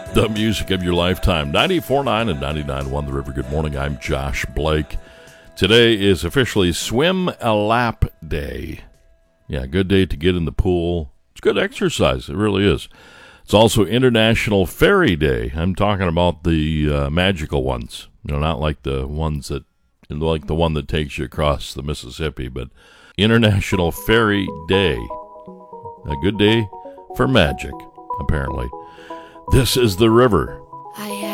The music of your lifetime. 94.9 and 99.1 The River. Good morning. I'm Josh Blake. Today is officially Swim a Lap Day. Yeah, good day to get in the pool. It's good exercise. It really is. It's also International Ferry Day. I'm talking about the magical ones. You know, not like the ones that, like the one that takes you across the Mississippi, but International Ferry Day. A good day for magic, apparently. This is The River. I